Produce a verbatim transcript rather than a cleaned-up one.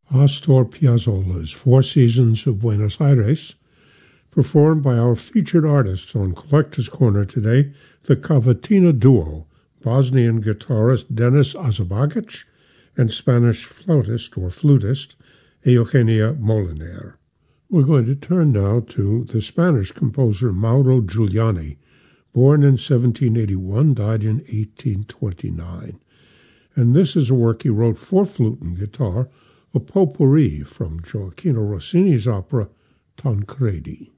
Astor Piazzolla's Four Seasons of Buenos Aires, performed by our featured artists on Collector's Corner today, the Cavatina duo, Bosnian guitarist Denis Azabagic and Spanish flautist or flutist Eugenia Moliner. We're going to turn now to the Spanish composer Mauro Giuliani, born in seventeen eighty-one, died in eighteen twenty-nine. And this is a work he wrote for flute and guitar, a potpourri from Gioachino Rossini's opera Tancredi.